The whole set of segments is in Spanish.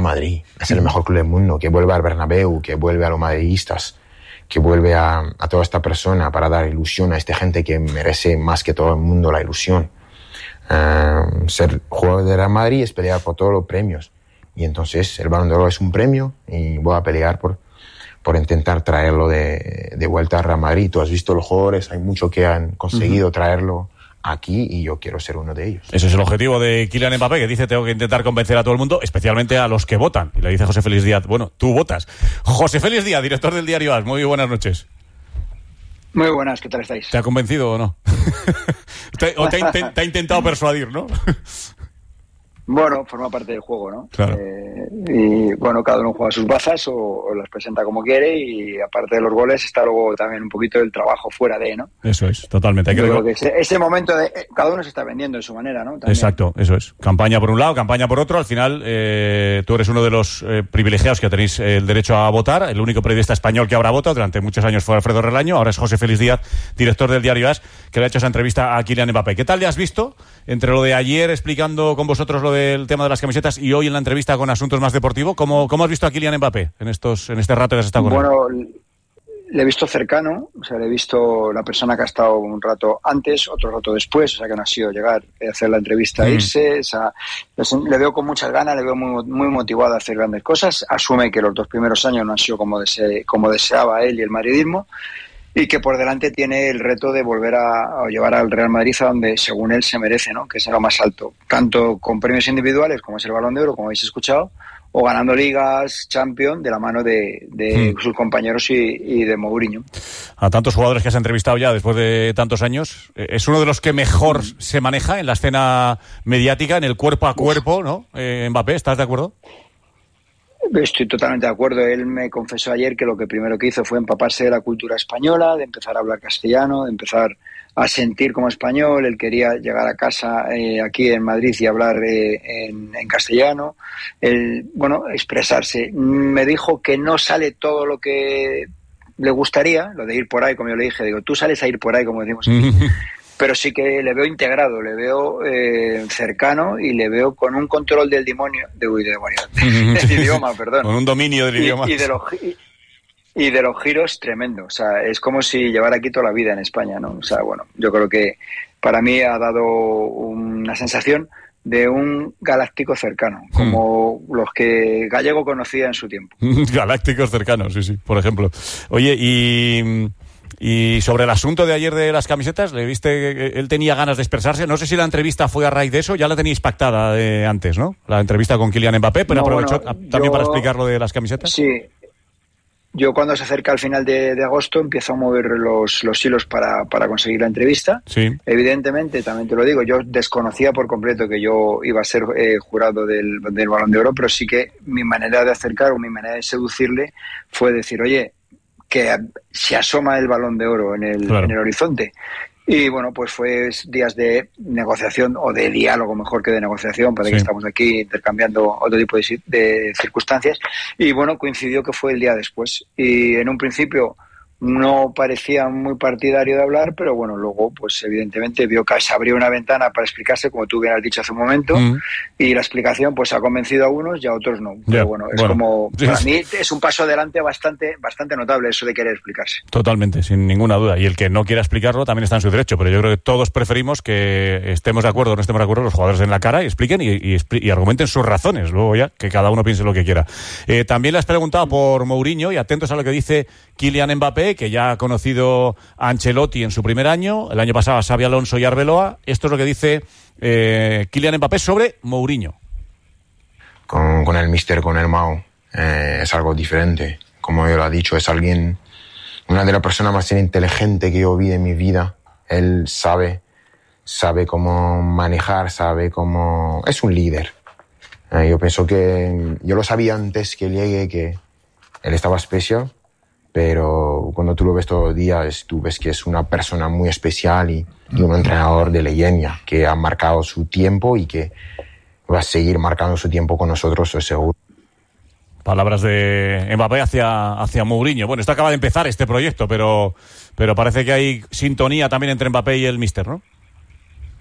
Real Madrid, es el mejor club del mundo, que vuelve al Bernabéu, que vuelve a los madridistas, que vuelve a toda esta persona para dar ilusión a esta gente que merece más que todo el mundo la ilusión. Ser jugador de Real Madrid es pelear por todos los premios, y entonces el Balón de Oro es un premio y voy a pelear por intentar traerlo de vuelta a Real Madrid. Tú has visto los jugadores, hay muchos que han conseguido traerlo aquí y yo quiero ser uno de ellos. Ese es el objetivo de Kylian Mbappé, que dice: tengo que intentar convencer a todo el mundo, especialmente a los que votan. Y le dice José Félix Díaz: bueno, tú votas. José Félix Díaz, director del diario AS, muy buenas noches. Muy buenas, ¿qué tal estáis? ¿Te ha convencido o no? Te ha intentado persuadir, ¿no? Bueno, forma parte del juego, ¿no? Claro. Y bueno, cada uno juega sus bazas o las presenta como quiere, y aparte de los goles está luego también un poquito del trabajo fuera de, ¿no? Eso es, totalmente. Yo creo que ese momento de cada uno se está vendiendo de su manera, ¿no? También. Exacto, eso es. Campaña por un lado, campaña por otro. Al final, tú eres uno de los privilegiados que tenéis el derecho a votar. El único periodista español que habrá votado durante muchos años fue Alfredo Relaño. Ahora es José Félix Díaz, director del diario AS, que le ha hecho esa entrevista a Kylian Mbappé. ¿Qué tal le has visto entre lo de ayer explicando con vosotros lo del tema de las camisetas y hoy en la entrevista con Asuntos Más Deportivo? ¿Cómo has visto a Kylian Mbappé en este rato que has estado con él? Bueno, le he visto cercano, o sea, le he visto la persona que ha estado un rato antes, otro rato después, o sea, que no ha sido llegar, hacer la entrevista, irse, o sea, le veo con muchas ganas, le veo muy motivado a hacer grandes cosas. Asume que los 2 primeros años no han sido como deseaba él y el madridismo, y que por delante tiene el reto de volver a llevar al Real Madrid a donde según él se merece, ¿no? Que es a lo más alto, tanto con premios individuales como es el Balón de Oro, como habéis escuchado, o ganando ligas, Champions, de la mano de sus compañeros y de Mourinho. A tantos jugadores que has entrevistado ya después de tantos años, es uno de los que mejor se maneja en la escena mediática, en el cuerpo a cuerpo, ¿no? Mbappé, ¿estás de acuerdo? Estoy totalmente de acuerdo. Él me confesó ayer que lo que primero que hizo fue empaparse de la cultura española, de empezar a hablar castellano, de empezar a sentir como español. Él quería llegar a casa aquí en Madrid y hablar en castellano. Expresarse. Me dijo que no sale todo lo que le gustaría, lo de ir por ahí, como yo le dije. Digo, tú sales a ir por ahí, como decimos aquí. Pero sí que le veo integrado, le veo cercano y le veo con un control del del idioma, perdón. Con un dominio del idioma. Y de los giros tremendo. O sea, es como si llevara aquí toda la vida en España, ¿no? O sea, bueno, yo creo que para mí ha dado una sensación de un galáctico cercano, como los que Gallego conocía en su tiempo. Galácticos cercanos, sí, por ejemplo. Oye, y sobre el asunto de ayer de las camisetas, ¿le viste que él tenía ganas de expresarse? No sé si la entrevista fue a raíz de eso, ya la teníais pactada antes, ¿no? La entrevista con Kylian Mbappé, pero aprovechó también para explicar lo de las camisetas. Sí. Yo cuando se acerca al final de agosto empiezo a mover los hilos para conseguir la entrevista. Sí. Evidentemente, también te lo digo, yo desconocía por completo que yo iba a ser jurado del Balón de Oro, pero sí que mi manera de acercar o mi manera de seducirle fue decir, oye, que se asoma el Balón de Oro en el horizonte. Y bueno, pues fue días de negociación o de diálogo, mejor que de negociación, para que estamos aquí intercambiando otro tipo de circunstancias. Y bueno, coincidió que fue el día después. Y en un principio no parecía muy partidario de hablar, pero bueno, luego pues evidentemente vio que se abrió una ventana para explicarse, como tú bien has dicho hace un momento, y la explicación pues ha convencido a unos y a otros no. Pero bueno, como para mí es un paso adelante bastante notable eso de querer explicarse. Totalmente, sin ninguna duda. Y el que no quiera explicarlo también está en su derecho, pero yo creo que todos preferimos que estemos de acuerdo o no estemos de acuerdo, los jugadores en la cara y expliquen y argumenten sus razones, luego ya que cada uno piense lo que quiera. También le has preguntado por Mourinho y atentos a lo que dice Kylian Mbappé, que ya ha conocido a Ancelotti en su primer año, el año pasado a Xabi Alonso y Arbeloa. Esto es lo que dice Kylian Mbappé sobre Mourinho. Con el míster, con el Mau, es algo diferente. Como yo lo he dicho, es una de las personas más inteligentes que yo vi en mi vida. Él sabe cómo manejar, es un líder. Yo pienso que yo lo sabía antes que llegue, que él estaba especial, pero cuando tú lo ves todos los días, tú ves que es una persona muy especial y un entrenador de leyenda que ha marcado su tiempo y que va a seguir marcando su tiempo con nosotros, estoy seguro. Palabras de Mbappé hacia Mourinho. Bueno, esto acaba de empezar este proyecto, pero parece que hay sintonía también entre Mbappé y el míster, ¿no?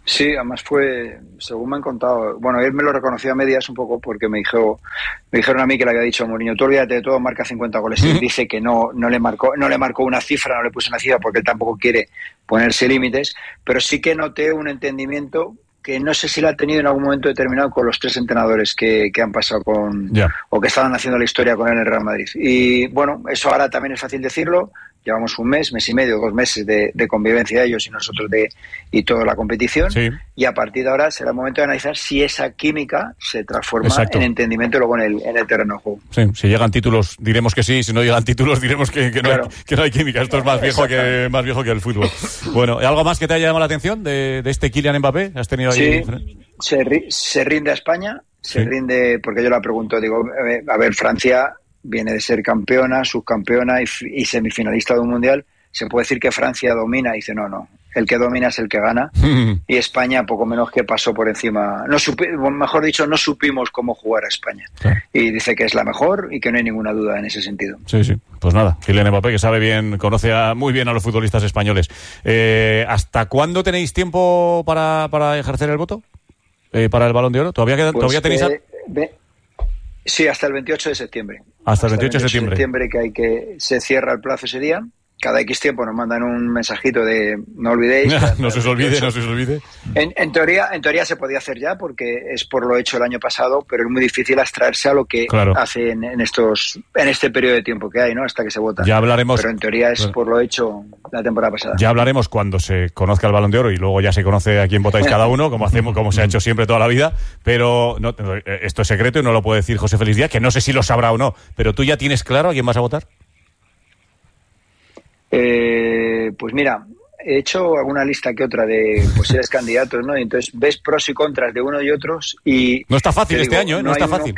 Sí, además fue, según me han contado, bueno, él me lo reconoció a medias un poco porque me dijeron a mí que le había dicho a Mourinho, tú olvídate de todo, marca 50 goles. Él dice que no le marcó una cifra, no le puso una cifra porque él tampoco quiere ponerse límites, pero sí que noté un entendimiento que no sé si lo ha tenido en algún momento determinado con los 3 entrenadores que han pasado o que estaban haciendo la historia con él en el Real Madrid. Y bueno, eso ahora también es fácil decirlo. Llevamos un mes y medio, 2 meses de convivencia ellos y nosotros y toda la competición. Sí. Y a partir de ahora será el momento de analizar si esa química se transforma en entendimiento luego en el terreno de juego. Sí, si llegan títulos diremos que sí, si no llegan títulos diremos que no hay química. Esto es más viejo que el fútbol. Bueno, ¿algo más que te haya llamado la atención de este Kylian Mbappé? ¿Has tenido ahí? Sí, se rinde a España, rinde porque yo la pregunto, digo, a ver, Francia viene de ser campeona, subcampeona y semifinalista de un mundial. Se puede decir que Francia domina, y dice no, el que domina es el que gana. Y España poco menos que pasó por encima, no supimos cómo jugar a España. Y dice que es la mejor y que no hay ninguna duda en ese sentido. Sí, pues nada, Kylian Mbappé, que sabe bien, conoce muy bien a los futbolistas españoles. ¿Hasta cuándo tenéis tiempo para ejercer el voto? ¿Para el Balón de Oro? ¿Todavía tenéis...? Sí, hasta el 28 de septiembre. Hasta el 28 de septiembre que se cierra el plazo ese día. Cada X tiempo nos mandan un mensajito de no olvidéis. No se os olvide. En teoría se podía hacer ya porque es por lo hecho el año pasado, pero es muy difícil abstraerse a lo que hace en este periodo de tiempo que hay, ¿no? Hasta que se vota. Ya hablaremos. Pero en teoría es por lo hecho la temporada pasada. Ya hablaremos cuando se conozca el Balón de Oro y luego ya se conoce a quién votáis cada uno, como se ha hecho siempre toda la vida. Pero esto es secreto y no lo puede decir José Félix Díaz, que no sé si lo sabrá o no. Pero tú ya tienes claro a quién vas a votar. Pues mira, he hecho alguna lista que otra de posibles candidatos, ¿no? Y entonces ves pros y contras de uno y otros y... No está fácil este año, ¿eh? No está fácil.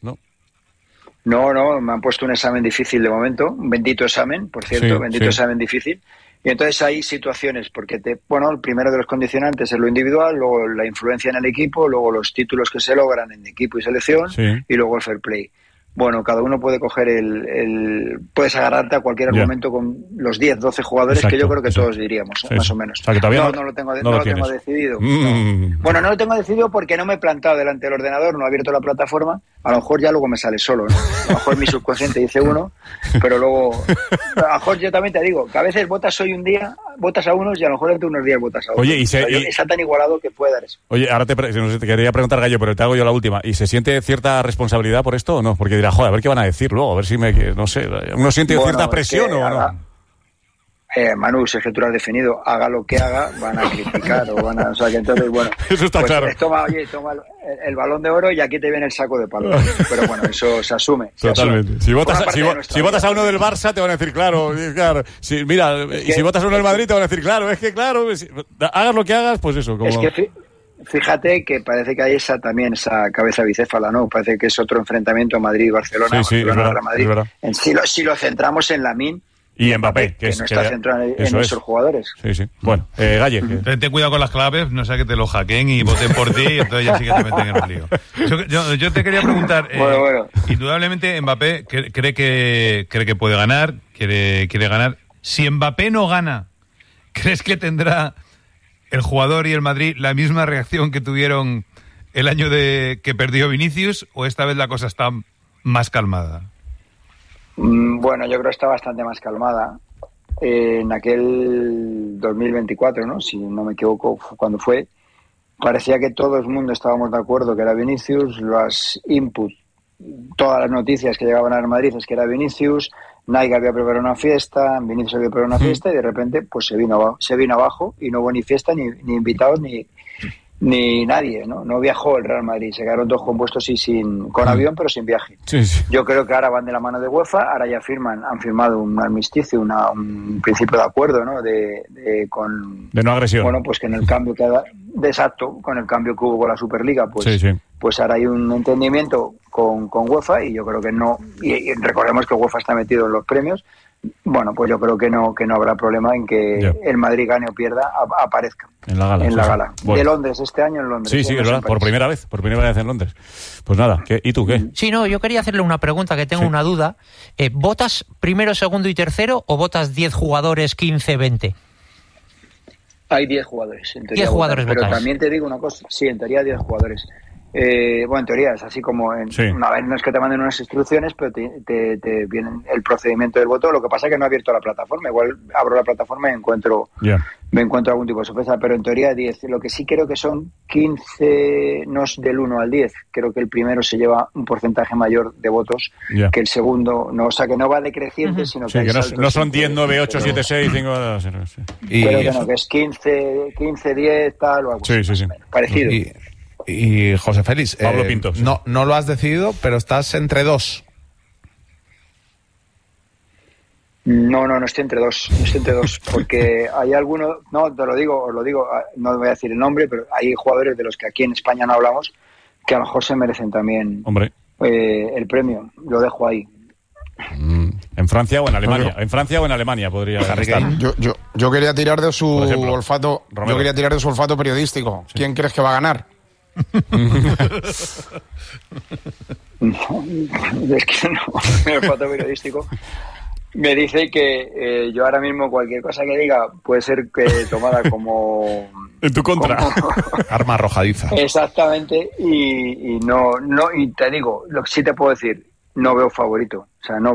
No, me han puesto un examen difícil de momento, un bendito examen, por cierto, examen difícil. Y entonces hay situaciones, porque el primero de los condicionantes es lo individual, luego la influencia en el equipo, luego los títulos que se logran en equipo y selección, y luego el fair play. Bueno, cada uno puede coger puedes agarrarte a cualquier argumento con los 10, 12 jugadores que yo creo que todos diríamos, más o menos. O sea, que todavía no lo tengo decidido. No. Bueno, no lo tengo decidido porque no me he plantado delante del ordenador, no he abierto la plataforma. A lo mejor ya luego me sale solo, ¿no? A lo mejor mi subconsciente dice uno, pero luego... A lo mejor yo también te digo que a veces votas hoy un día, votas a unos y a lo mejor dentro de unos días votas a otros. Oye, está tan igualado que puede dar eso. Oye, ahora te quería preguntar, Gallo, pero te hago yo la última. ¿Y se siente cierta responsabilidad por esto o no? Porque dirá, joder, a ver qué van a decir luego, a ver si no sé, ¿uno siente cierta presión o no? Manu, si es que tú lo has definido, haga lo que haga, van a criticar o sea que entonces, bueno, eso está claro. Toma el Balón de Oro y aquí te viene el saco de palos. Pero bueno, eso se asume. Totalmente. Si votas a uno del Barça te van a decir claro. Si votas a uno del Madrid te van a decir claro, hagas lo que hagas, pues eso. Como... Es que fíjate que parece que hay esa cabeza bicéfala, ¿no? Parece que es otro enfrentamiento Madrid-Barcelona, Barcelona-Madrid. Si lo centramos en Lamine y Mbappé, que no está centrado en nuestros jugadores. Sí. Bueno, Galle. Ten cuidado con las claves, no sea que te lo hackeen y voten por ti y entonces ya sí que te meten en un lío. Yo te quería preguntar, bueno. Indudablemente Mbappé cree que puede ganar, quiere ganar. Si Mbappé no gana, ¿crees que tendrá el jugador y el Madrid la misma reacción que tuvieron el año que perdió Vinicius o esta vez la cosa está más calmada? Bueno, yo creo que está bastante más calmada. En aquel 2024, ¿no? Si no me equivoco, cuando fue, parecía que todo el mundo estábamos de acuerdo que era Vinicius, los inputs, todas las noticias que llegaban al Madrid es que era Vinicius, Nike había preparado una fiesta, Vinicius había preparado una fiesta y de repente pues se vino abajo y no hubo ni fiesta, ni invitados, ni nadie, ¿no? No viajó el Real Madrid, se quedaron todos compuestos con avión pero sin viaje. Sí. Yo creo que ahora van de la mano de UEFA, ahora ya han firmado un armisticio, un principio de acuerdo, ¿no? De no agresión. Bueno, pues que en el cambio con el cambio que hubo con la Superliga, pues ahora hay un entendimiento con UEFA y yo creo que no, y recordemos que UEFA está metido en los premios. Bueno, pues yo creo que no habrá problema en que el Madrid gane o pierda, aparezca en la gala. Bueno. De Londres, este año en Londres. Sí, es verdad, por primera vez en Londres. Pues nada, ¿y tú qué? Sí, no, yo quería hacerle una pregunta que tengo una duda. ¿Votas primero, segundo y tercero o votas 10 jugadores, 15, 20? Hay 10 jugadores. En teoría 10 jugadores pero votáis. también te digo una cosa. Sí, en teoría 10 jugadores. Bueno, en teoría es así como una vez no es que te manden unas instrucciones, pero te vienen el procedimiento del voto. Lo que pasa es que no he abierto la plataforma. Igual abro la plataforma y me encuentro algún tipo de sorpresa, pero en teoría 10. Lo que sí creo que son 15, no es del 1 al 10. Creo que el primero se lleva un porcentaje mayor de votos que el segundo. No, o sea, que no va decreciente, sino que, no son 10, 9, 8, 7, 6, 5... Creo que no, que es 15, 10, tal o algo así. Parecido. Y José Félix, Pablo Pinto, no lo has decidido, pero estás entre dos. No estoy entre dos, porque hay algunos, os lo digo, no voy a decir el nombre, pero hay jugadores de los que aquí en España no hablamos que a lo mejor se merecen también el premio. Lo dejo ahí. ¿En Francia o en Alemania? En Francia o en Alemania podría estar. Yo quería tirar de su olfato. Romero. Yo quería tirar de su olfato periodístico. Sí. ¿Quién crees que va a ganar? Es que no, el olfato periodístico me dice que yo ahora mismo cualquier cosa que diga puede ser tomada como en tu contra, arma arrojadiza. Exactamente, y te digo, lo que sí te puedo decir, no veo favorito.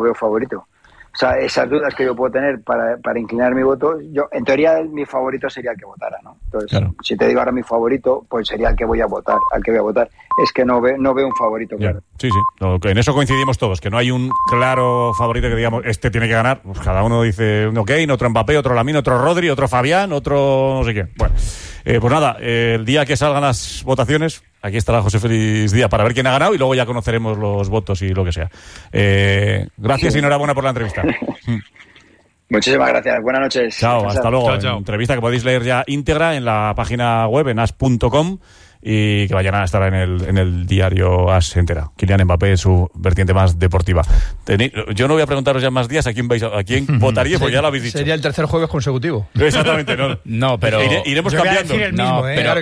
O sea, esas dudas que yo puedo tener para inclinar mi voto, yo en teoría mi favorito sería el que votara, ¿no? Entonces, si te digo ahora mi favorito, pues sería el que voy a votar, Es que no veo un favorito, claro. Sí. En eso coincidimos todos, que no hay un claro favorito que digamos, este tiene que ganar. Pues cada uno dice uno Kane, otro Mbappé, otro Lamine, otro Rodri, otro Fabián, otro no sé qué. Bueno, pues nada, el día que salgan las votaciones, aquí estará José Félix Díaz para ver quién ha ganado y luego ya conoceremos los votos y lo que sea. Gracias y enhorabuena por la entrevista. Muchísimas gracias. Buenas noches. Chao, hasta luego. Chao. Entrevista que podéis leer ya íntegra en la página web en as.com y que vayan a estar en el diario As entera. Kylian Mbappé, su vertiente más deportiva. Yo no voy a preguntaros ya más días a quién votaríais, porque ya lo habéis dicho. Sería el tercer jueves consecutivo. Exactamente, no, pero yo iremos voy a cambiando. decir el mismo,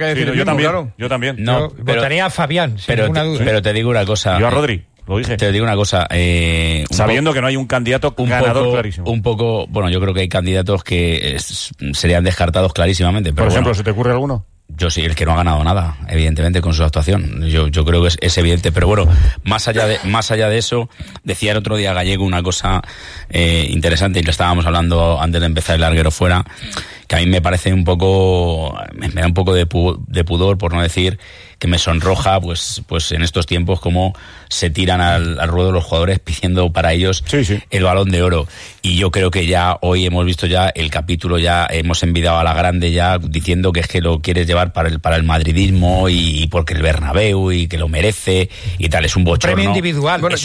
Yo también. No, votaría a Fabián, sin ninguna duda. Pero te digo una cosa. Yo a Rodri. Lo dije. Te digo una cosa. Sabiendo que no hay un candidato ganador clarísimo. Bueno, yo creo que hay candidatos que serían descartados clarísimamente. Pero por ejemplo, ¿se te ocurre alguno? Yo sí, el que no ha ganado nada, evidentemente, con su actuación. Yo creo que es evidente. Pero bueno, más allá de eso, decía el otro día Gallego una cosa interesante, y lo estábamos hablando antes de empezar el larguero fuera, que a mí me parece me da un poco de pudor, por no decir que me sonroja, pues en estos tiempos como se tiran al ruedo los jugadores pidiendo para ellos el Balón de Oro. Y yo creo que ya hoy hemos visto ya el capítulo, ya hemos envidiado a la grande ya diciendo que es que lo quieres llevar para el madridismo y porque el Bernabéu y que lo merece y tal. Es un bochorno. Premio individual. Bueno,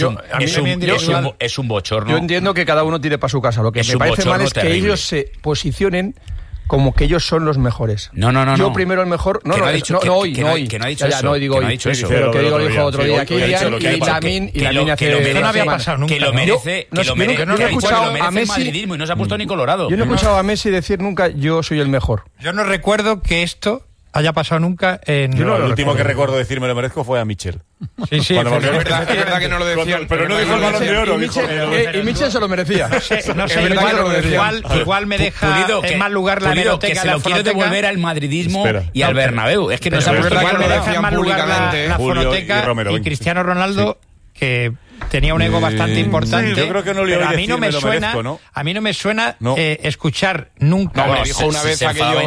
es un bochorno. Yo entiendo que cada uno tire para su casa. Lo que me parece mal es que ellos se posicionen como que ellos son los mejores. No. Yo primero el mejor. No hoy. Que no ha dicho eso. No digo hoy. Pero que lo dijo otro día. Y Lamine hace... Eso no había pasado nunca. Que lo merece. Yo no he escuchado a Messi y no se ha puesto ni colorado. Yo no he escuchado a Messi decir nunca yo soy el mejor. Yo no recuerdo que esto haya pasado nunca en... Yo el último que recuerdo decir me lo merezco fue a Michel. Sí. Es verdad que no lo decían. Pero no dijo el Balón de Oro. Y Michel se lo merecía. No sé, igual me deja en mal lugar la hemeroteca. Que se lo quiero devolver al madridismo y al Bernabéu. Es que no se ha puesto igual me deja en mal lugar la fonoteca y Cristiano Ronaldo, que tenía un ego bastante importante. Yo creo que no le pero a mí no me suena, a mí no me suena escuchar nunca. No, dijo una vez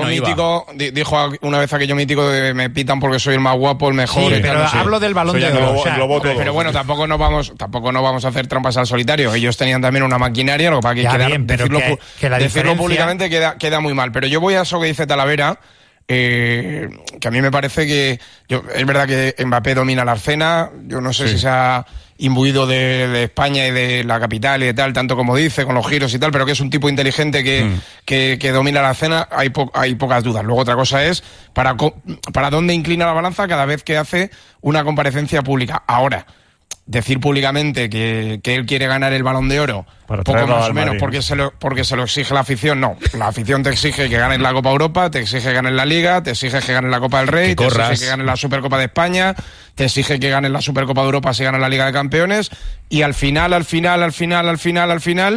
dijo una vez aquello mítico de me pitan porque soy el más guapo, el mejor. Sí, pero hablo del Balón de Oro. Pero bueno, tampoco no vamos a hacer trampas al solitario. Ellos tenían también una maquinaria, lo que pasa que decirlo públicamente queda muy mal. Pero yo voy a eso que dice Talavera. Que a mí me parece que es verdad que Mbappé domina la escena. Yo no sé si se ha imbuido de España y de la capital y de tal, tanto como dice, con los giros y tal, pero que es un tipo inteligente que domina la escena. Hay pocas dudas. Luego otra cosa es para dónde inclina la balanza cada vez que hace una comparecencia pública. Ahora, decir públicamente que él quiere ganar el Balón de Oro, poco más o menos, porque se lo exige la afición. No, la afición te exige que ganes la Copa Europa, te exige que ganes la Liga, te exige que ganes la Copa del Rey, te exige que ganes la Supercopa de España, te exige que ganes la Supercopa de Europa si ganas la Liga de Campeones, y al final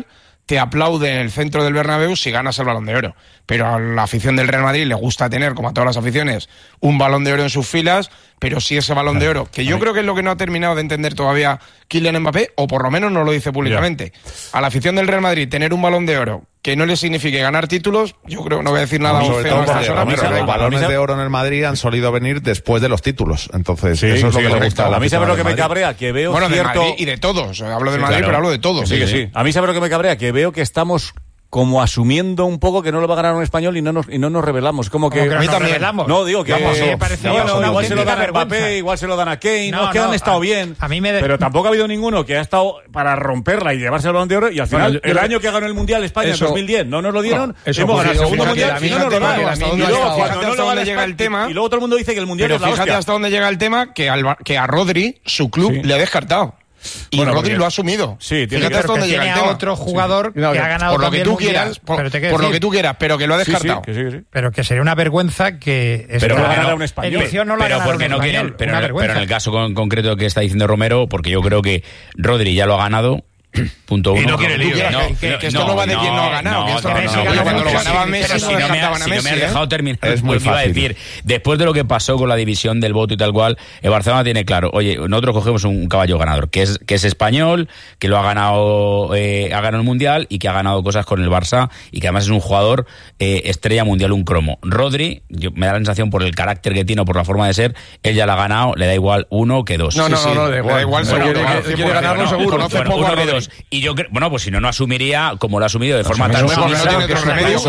te aplaude en el centro del Bernabéu si ganas el Balón de Oro. Pero a la afición del Real Madrid le gusta tener, como a todas las aficiones, un Balón de Oro en sus filas, pero sí ese Balón de Oro, que yo creo que es lo que no ha terminado de entender todavía Kylian Mbappé, o por lo menos no lo dice públicamente. A la afición del Real Madrid tener un Balón de Oro que no le signifique ganar títulos, yo creo, no voy a decir nada feo a esta persona, pero los balones de oro en el Madrid han solido venir después de los títulos. Entonces, eso es lo que le gusta. A mí sabe lo que me cabrea, que veo cierto... de Madrid y de todos. Hablo del Madrid, pero hablo de todos. Sí. A mí sabe lo que me cabrea, que veo que estamos como asumiendo un poco que no lo va a ganar un español y no nos revelamos. Como que a mí también revelamos. No, digo que igual se lo dan a Mbappé, igual se lo dan a Kane, es que han estado bien. Pero tampoco ha habido ninguno que ha estado para romperla y llevarse el Balón de Oro, y al final, el año que ganó el Mundial España en 2010 no nos lo dieron, hemos ganado el segundo Mundial y no nos lo dan. Y luego cuando no lo gana llega el tema, y luego todo el mundo dice que el Mundial es la hostia. Fíjate hasta dónde llega el tema, que a Rodri, su club, le ha descartado. Y Rodri lo ha asumido. Sí, fíjate hasta dónde llega el tema. Otro jugador que ha ganado por lo que tú quieras, por lo que tú quieras, pero que lo ha descartado. Sí. Pero que sería una vergüenza que pero no lo ganara un español. Pero porque no quieren, pero en el caso concreto que está diciendo Romero, porque yo creo que Rodri ya lo ha ganado. Punto uno. Y no quiere lío. Que esto no va de quién no ha ganado. Que esto cuando lo ganaba Messi no descartaban a Messi. Si no me has dejado terminar, es muy fácil. Iba a decir, después de lo que pasó con la división del voto y tal cual, el Barcelona tiene claro, oye, nosotros cogemos un caballo ganador, que es español, que lo ha ganado el Mundial y que ha ganado cosas con el Barça y que además es un jugador estrella mundial, un cromo. Rodri, me da la sensación por el carácter que tiene o por la forma de ser, él ya la ha ganado, le da igual uno que dos. No, le da igual seguro. Quiere ganarlo seguro. Conoce poco a Rodri. Y yo creo, bueno, pues si no asumiría como lo ha asumido de forma tan sumisa. No tiene otro remedio.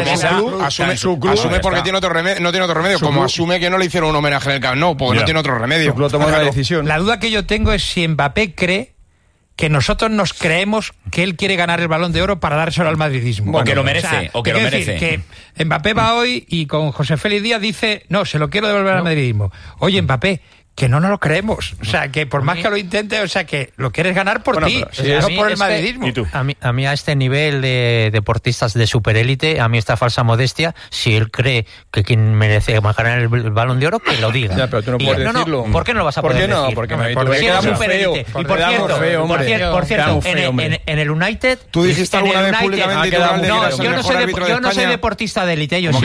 Asume porque no tiene otro remedio. Como asume que no le hicieron un homenaje en el Camp Nou, porque no tiene otro remedio. La decisión. La duda que yo tengo es si Mbappé cree que nosotros nos creemos que él quiere ganar el Balón de Oro para dárselo al madridismo. O que lo merece. O que lo merece. Decir, que Mbappé va hoy y con José Félix Díaz dice, no, se lo quiero devolver al madridismo. Oye, Mbappé, que no nos lo creemos. O sea, que por más que lo intente, o sea, que lo quieres ganar por ti, no por el madridismo. ¿Y tú? A mí a este nivel de deportistas de superélite, a mí esta falsa modestia, si él cree que quien merece ganar el Balón de Oro, que lo diga. Ya, pero tú no puedes decirlo. ¿Por qué no lo vas a poder decir? Porque queda muy superélite. Y por cierto, en el United... ¿Tú dijiste alguna vez públicamente yo no soy deportista de élite. Yo sí.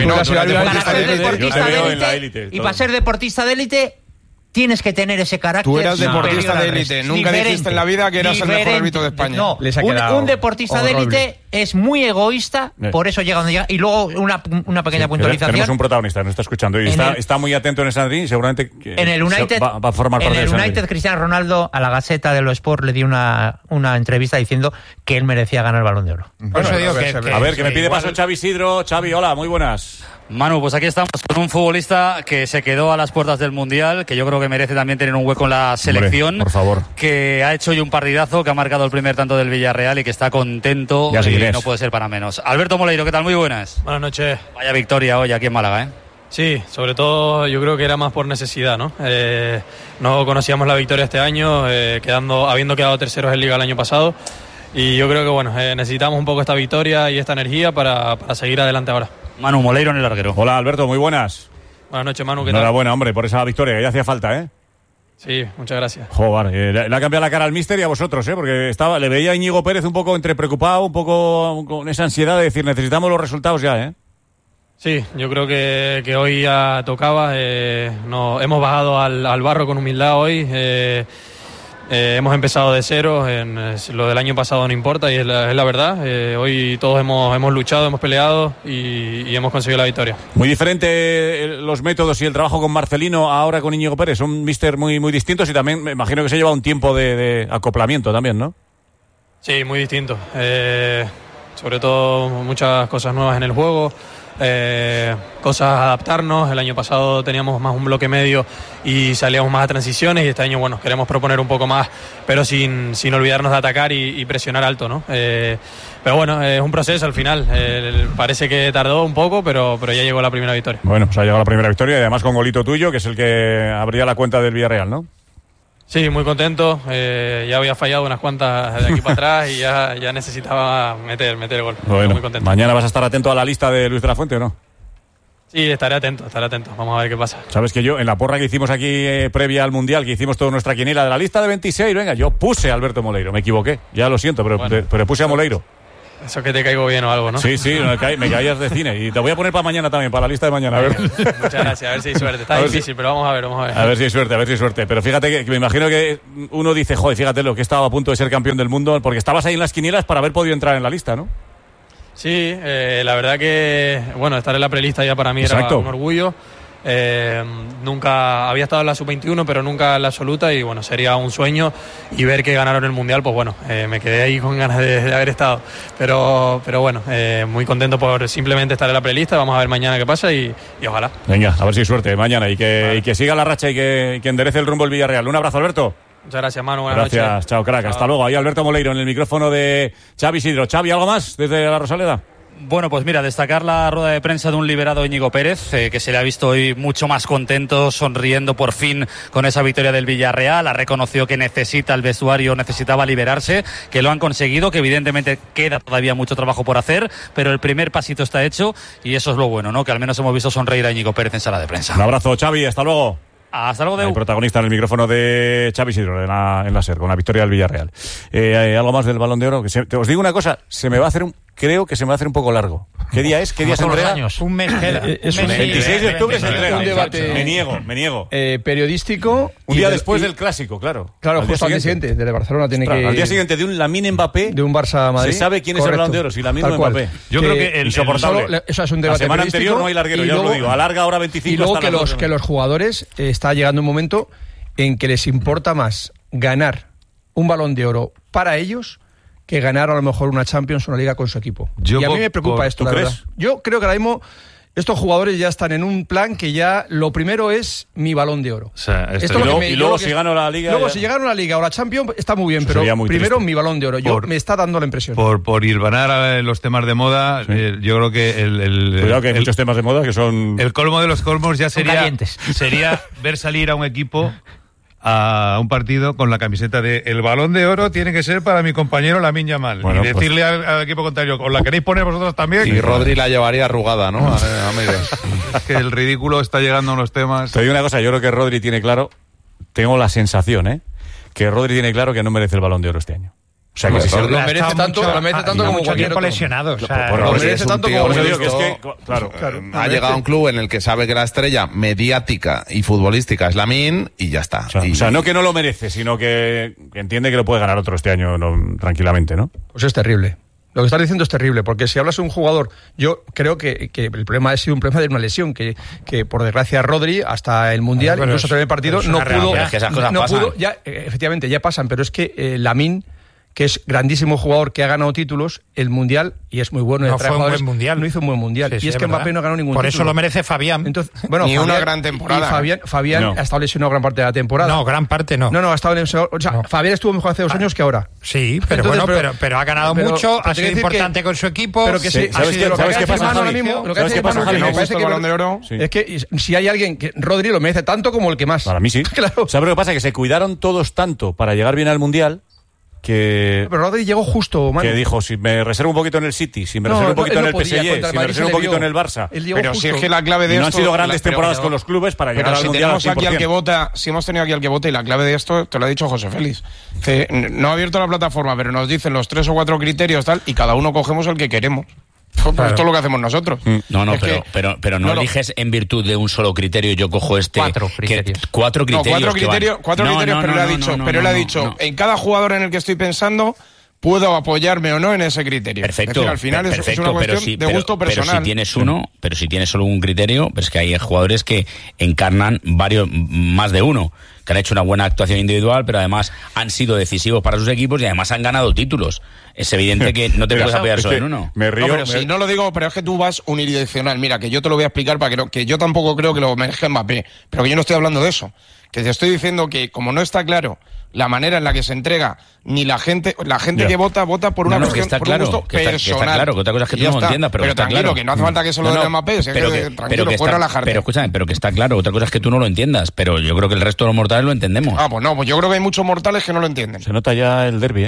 Y para ser deportista de élite tienes que tener ese carácter. Tú eras deportista de élite. Nunca dijiste en la vida que eras el mejor árbitro de España. No, un deportista de élite es muy egoísta, por eso llega donde llega. Y luego una pequeña puntualización. Tenemos un protagonista, nos está escuchando y está muy atento en ese Madrid y seguramente en el United, va a formar parte en el United. Cristiano Ronaldo a la Gaceta de los Sport le dio una entrevista diciendo que él merecía ganar el Balón de Oro. Bueno, a ver, que me pide paso Xavi Isidro. Xavi, hola, muy buenas. Manu, pues aquí estamos con un futbolista que se quedó a las puertas del Mundial, que yo creo que merece también tener un hueco en la selección. Hombre, por favor. Que ha hecho hoy un partidazo, que ha marcado el primer tanto del Villarreal y que está contento. Y no puede ser para menos. Alberto Moleiro, ¿qué tal? Muy buenas. Buenas noches. Vaya victoria hoy aquí en Málaga, ¿eh? Sí, sobre todo yo creo que era más por necesidad, ¿no? No conocíamos la victoria este año, habiendo quedado terceros en Liga el año pasado. Y yo creo que, bueno, necesitamos un poco esta victoria y esta energía para seguir adelante ahora. Manu Moleiro en el larguero. Hola, Alberto, muy buenas. Buenas noches, Manu, ¿qué tal? Enhorabuena, hombre, por esa victoria, que ya hacía falta, ¿eh? Sí, muchas gracias. Joder, le ha cambiado la cara al míster y a vosotros, ¿eh? Porque le veía a Íñigo Pérez un poco entre preocupado, un poco con esa ansiedad de decir, necesitamos los resultados ya, ¿eh? Sí, yo creo que hoy ya tocaba. Hemos bajado al barro con humildad hoy. Hemos empezado de cero, lo del año pasado no importa y es la verdad. Hoy todos hemos luchado, hemos peleado y hemos conseguido la victoria. Muy diferente los métodos y el trabajo con Marcelino ahora con Íñigo Pérez, son míster muy, muy distintos y también me imagino que se lleva un tiempo de acoplamiento también, ¿no? Sí, muy distinto. Sobre todo muchas cosas nuevas en el juego. Cosas a adaptarnos. El año pasado teníamos más un bloque medio y salíamos más a transiciones y este año, bueno, queremos proponer un poco más, pero sin olvidarnos de atacar y presionar alto, ¿no? Pero bueno, es un proceso al final. Parece que tardó un poco, pero ya llegó la primera victoria. Bueno, pues ha llegado la primera victoria y además con golito tuyo, que es el que abría la cuenta del Villarreal, ¿no? Sí, muy contento. Ya había fallado unas cuantas de aquí para atrás y ya necesitaba meter el gol. Bueno, muy contento. ¿Mañana vas a estar atento a la lista de Luis de la Fuente o no? Sí, estaré atento. Vamos a ver qué pasa. Sabes que yo, en la porra que hicimos aquí previa al Mundial, que hicimos toda nuestra quiniela de la lista de 26, venga, yo puse a Alberto Moleiro, me equivoqué, ya lo siento, pero puse a Moleiro. Eso que te caigo bien o algo, ¿no? Sí, me caías de cine. Y te voy a poner para mañana también, para la lista de mañana. A ver. Muchas gracias, a ver si hay suerte. Está difícil, pero vamos a ver. A ver si hay suerte. Pero fíjate que me imagino que uno dice, joder, fíjate lo que estaba a punto de ser campeón del mundo, porque estabas ahí en las quinielas para haber podido entrar en la lista, ¿no? Sí, la verdad que, bueno, estar en la prelista ya para mí era un orgullo. Nunca había estado en la sub-21, pero nunca en la absoluta, y bueno, sería un sueño, y ver que ganaron el mundial, pues bueno, me quedé ahí con ganas de haber estado, pero bueno, muy contento por simplemente estar en la prelista. Vamos a ver mañana qué pasa y ojalá. Venga, a ver si hay suerte mañana y que siga la racha y que enderece el rumbo el Villarreal. Un abrazo, Alberto. Muchas gracias, Manu. Buenas noches. Gracias, chao, crack. Chao. Hasta luego. Ahí Alberto Moleiro en el micrófono de Xavi Isidro. Xavi, ¿algo más desde la Rosaleda? Bueno, pues mira, destacar la rueda de prensa de un liberado Íñigo Pérez, que se le ha visto hoy mucho más contento, sonriendo por fin con esa victoria del Villarreal. Ha reconocido que necesitaba liberarse, que lo han conseguido, que evidentemente queda todavía mucho trabajo por hacer, pero el primer pasito está hecho y eso es lo bueno, ¿no? Que al menos hemos visto sonreír a Íñigo Pérez en sala de prensa. Un abrazo, Xavi, hasta luego. Hasta luego, el protagonista en el micrófono de Xavi Isidro en la SER, con la victoria del Villarreal. ¿Algo más del Balón de Oro? Os digo una cosa, creo que se me va a hacer un poco largo. ¿Qué día es? ¿Qué día se entrega? Un mes queda. El 26 de octubre se entrega. Un debate me niego. Periodístico. Un día después del Clásico, claro. Claro, justo al día siguiente. Desde Barcelona tiene que... Al día siguiente de un Lamine-Mbappé. De un Barça-Madrid. Se sabe quién es el Balón de Oro, si Lamine o Mbappé. Yo creo que insoportable. Eso es un debate. La semana anterior no hay larguero, ya os lo digo. Alarga ahora 25. Y luego que los jugadores está llegando un momento en que les importa más ganar un Balón de Oro para ellos que ganar a lo mejor una Champions o una Liga con su equipo. Y a mí me preocupa esto, la verdad. Yo creo que ahora mismo estos jugadores ya están en un plan que ya lo primero es mi Balón de Oro. O sea, y luego si gano la Liga... Luego si gano la Liga o la Champions está muy bien, pero primero mi Balón de Oro. Me está dando la impresión. Por hilvanar los temas de moda, yo creo que Cuidado que hay muchos temas de moda que son... El colmo de los colmos ya sería ver salir a un equipo a un partido con la camiseta de el Balón de Oro tiene que ser para mi compañero Lamine Yamal, y decirle al equipo contrario, ¿os la queréis poner vosotros también? Y Rodri la llevaría arrugada, ¿no? A medias. Es que el ridículo está llegando a unos temas. Te digo una cosa, yo creo que Rodri tiene claro, tengo la sensación, que Rodri tiene claro que no merece el Balón de Oro este año. O sea, que si lo merece tanto como cualquier otro. Lesionado. O sea, lo merece tanto como cualquier otro. Claro, ha llegado a un club en el que sabe que la estrella mediática y futbolística es Lamine y ya está. O sea, no que no lo merece, sino que entiende que lo puede ganar otro este año tranquilamente, ¿no? Pues es terrible. Lo que estás diciendo es terrible, porque si hablas de un jugador, yo creo que el problema ha sido un problema de una lesión, que por desgracia Rodri, hasta el Mundial, incluso hasta el partido, no pudo... Es que esas cosas pasan. Efectivamente, ya pasan, pero es que Lamine, que es grandísimo jugador, que ha ganado títulos, el Mundial, y es muy bueno. No fue un buen Mundial. No hizo un buen Mundial. Sí, y es que Mbappé no ganó ningún título. Por eso lo merece Fabián. Entonces, bueno, ni una gran temporada. Y Fabián ha estado lesionado gran parte de la temporada. No, gran parte no. No, ha estado lesionado. O sea, Fabián estuvo mejor hace 2 años que ahora. Sí, pero entonces, pero ha ganado mucho, ha sido importante con su equipo. Pero que sí, ¿sabes qué pasa ahora mismo? Lo que hace Manu, que me parece que el Balón de Oro es que si hay alguien que Rodri lo merece tanto como el que más. Para mí sí. Claro. ¿Sabes lo que pasa? Que se cuidaron todos tanto para llegar bien al Mundial, que... Pero Rodri llegó justo, Manu. Que dijo, si me reservo un poquito en el City, si me reservo un poquito en el PSG, si me reservo un poquito en el Barça. Pero si es que la clave de esto... No han sido grandes temporadas con los clubes para llegar al Mundial al 100%. Si hemos tenido aquí al que vota, y la clave de esto, te lo ha dicho José Félix, que no ha abierto la plataforma, pero nos dicen los 3 o 4 criterios tal, y cada uno cogemos el que queremos. Claro. Esto es lo que hacemos nosotros. No, pero no eliges en virtud de un solo criterio. Yo cojo 4 criterios. 4 criterios. No, 4 criterios, pero él ha dicho, en cada jugador en el que estoy pensando, puedo apoyarme o no en ese criterio. Perfecto. Es decir, al final es una cuestión de gusto personal. Pero si tienes solo un criterio, pues que hay jugadores que encarnan más de uno, que han hecho una buena actuación individual, pero además han sido decisivos para sus equipos y además han ganado títulos. Es evidente que no te puedes apoyar solo en uno. Me río. Si no lo digo, pero es que tú vas unidireccional. Mira, que yo te lo voy a explicar para que yo tampoco creo que lo merezca Mbappé, pero que yo no estoy hablando de eso. Que te estoy diciendo que como no está claro la manera en la que se entrega, ni la gente que vota por una cuestión, por un gusto personal. Que está claro, que otra cosa es que tú no lo entiendas, pero está tranquilo, claro. Que no hace falta que se lo dé Mbappé, tranquilo, puedes relajarte. Pero escúchame, pero que está claro, otra cosa es que tú no lo entiendas, pero yo creo que el resto de los mortales lo entendemos. Pues yo creo que hay muchos mortales que no lo entienden. Se nota ya el derbi,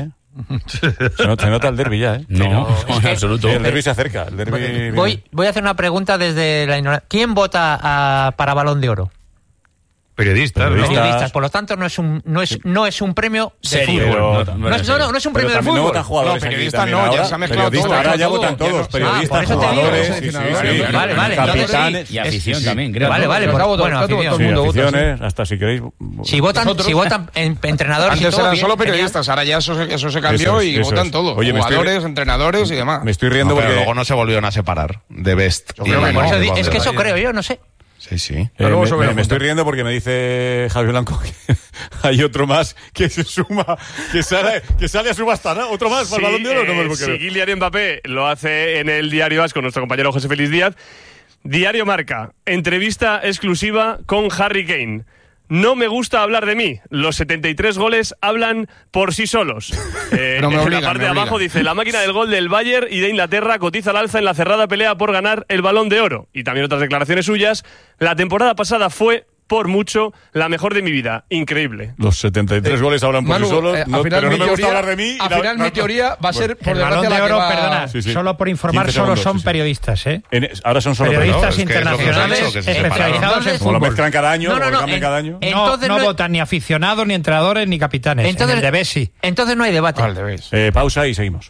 Se nota el derbi ya, No, en absoluto. El derbi se acerca. El derbi voy a hacer una pregunta desde la ignorancia. ¿Quién vota para Balón de Oro? Periodistas, por lo tanto no es un premio de fútbol. No es un premio de fútbol. No votan jugadores. No, periodistas no, ya se ha mezclado todo. Ahora ya votan todos, periodistas, jugadores, vale, capitanes y afición también, creo. Vale, bueno, aficiones, hasta si queréis. Si votan entrenadores. Antes eran solo periodistas, ahora ya eso se cambió y votan todos. Jugadores, entrenadores y demás. Me estoy riendo porque luego no se volvieron a separar de Best. Es que eso creo yo, no sé. Sí. Me estoy riendo porque me dice Javi Blanco que hay otro más que se suma, que sale a subasta, ¿no? Otro más para el Balón de Oro. No me lo creo. Sí, Kylian Mbappé lo hace en el Diario AS con nuestro compañero José Félix Díaz. Diario Marca, entrevista exclusiva con Harry Kane. No me gusta hablar de mí. Los 73 goles hablan por sí solos. En la parte de abajo dice: la máquina del gol del Bayern y de Inglaterra cotiza al alza en la cerrada pelea por ganar el Balón de Oro. Y también otras declaraciones suyas. La temporada pasada fue, por mucho, la mejor de mi vida. Increíble. Los 73 goles hablan por sí solos. Pero no me gusta hablar de mí. Al final mi teoría va a ser por el Balón de Oro, perdona. Solo por informar, solo son periodistas, ¿eh? Ahora son solo periodistas internacionales especializados en fútbol. Lo mezclan cada año, lo cambian cada año. No votan ni aficionados, ni entrenadores, ni capitanes. Entonces, en el de Bessi. Entonces no hay debate. Pausa y seguimos.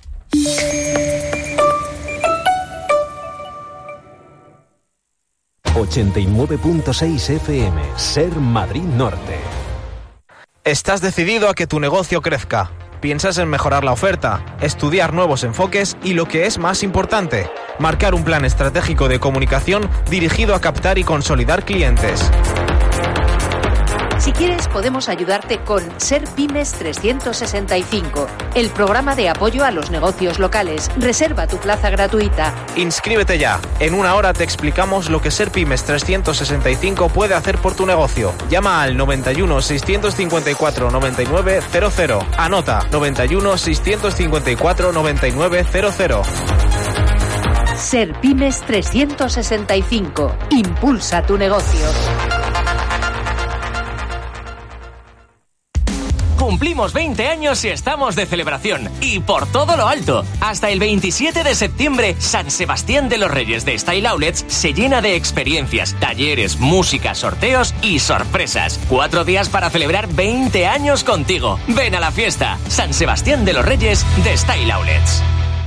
89.6 FM, Ser Madrid Norte. Estás decidido a que tu negocio crezca. Piensas en mejorar la oferta, estudiar nuevos enfoques y, lo que es más importante, marcar un plan estratégico de comunicación dirigido a captar y consolidar clientes. Si quieres, podemos ayudarte con Ser Pymes 365, el programa de apoyo a los negocios locales. Reserva tu plaza gratuita. Inscríbete ya. En una hora te explicamos lo que Ser Pymes 365 puede hacer por tu negocio. Llama al 91 654 99 00. Anota: 91 654 99 00. Ser Pymes 365. Impulsa tu negocio. Cumplimos 20 años y estamos de celebración. Y por todo lo alto. Hasta el 27 de septiembre, San Sebastián de los Reyes de Style Outlets se llena de experiencias, talleres, música, sorteos y sorpresas. 4 días para celebrar 20 años contigo. Ven a la fiesta. San Sebastián de los Reyes de Style Outlets.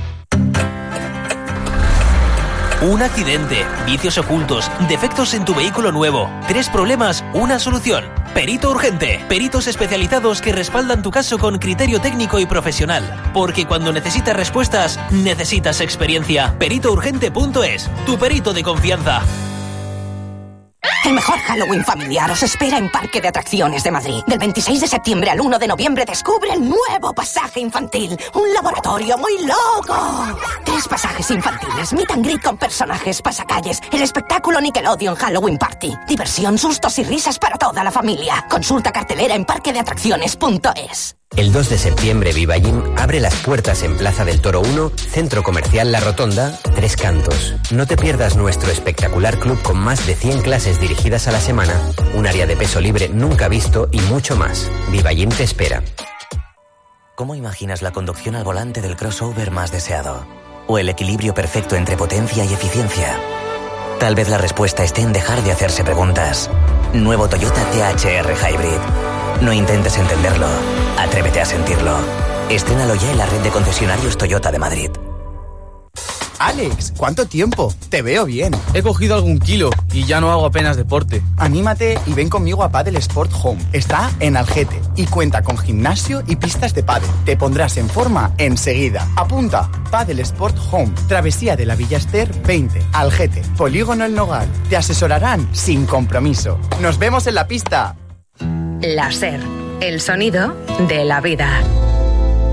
Un accidente, vicios ocultos, defectos en tu vehículo nuevo, 3 problemas, una solución. Perito Urgente, peritos especializados que respaldan tu caso con criterio técnico y profesional. Porque cuando necesitas respuestas, necesitas experiencia. peritourgente.es, tu perito de confianza. El mejor Halloween familiar os espera en Parque de Atracciones de Madrid. Del 26 de septiembre al 1 de noviembre descubre el nuevo pasaje infantil. Un laboratorio muy loco. 3 pasajes infantiles, meet and greet con personajes, pasacalles, el espectáculo Nickelodeon Halloween Party. Diversión, sustos y risas para toda la familia. Consulta cartelera en parquedeatracciones.es. El 2 de septiembre Viva Gym abre las puertas en Plaza del Toro 1, Centro Comercial La Rotonda, Tres Cantos. No te pierdas nuestro espectacular club con más de 100 clases dirigidas a la semana, un área de peso libre nunca visto y mucho más. Viva Gym te espera. ¿Cómo imaginas la conducción al volante del crossover más deseado? ¿O el equilibrio perfecto entre potencia y eficiencia? Tal vez la respuesta esté en dejar de hacerse preguntas. Nuevo Toyota CHR Hybrid. No intentes entenderlo, atrévete a sentirlo. Estrénalo ya en la red de concesionarios Toyota de Madrid. Alex, ¿cuánto tiempo? Te veo bien. He cogido algún kilo y ya no hago apenas deporte. Anímate y ven conmigo a Padel Sport Home. Está en Algete y cuenta con gimnasio y pistas de pádel. Te pondrás en forma enseguida. Apunta, Padel Sport Home, Travesía de la Villa Ester 20, Algete, Polígono El Nogal. Te asesorarán sin compromiso. ¡Nos vemos en la pista! La SER, el sonido de la vida.